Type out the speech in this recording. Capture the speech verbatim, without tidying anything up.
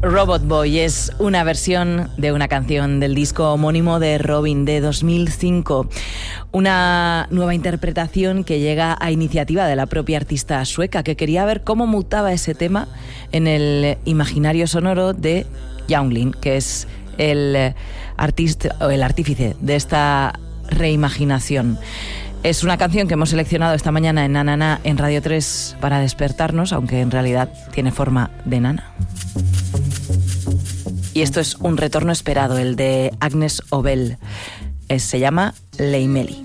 Robot Boy es una versión de una canción del disco homónimo de Robin de dos mil cinco. Una nueva interpretación que llega a iniciativa de la propia artista sueca, que quería ver cómo mutaba ese tema en el imaginario sonoro de Younglin, que es el artista o el artífice de esta reimaginación. Es una canción que hemos seleccionado esta mañana en Na Na Na en Radio tres para despertarnos, aunque en realidad tiene forma de nana. Y esto es un retorno esperado, el de Agnes Obel. Es, se llama Leimeli.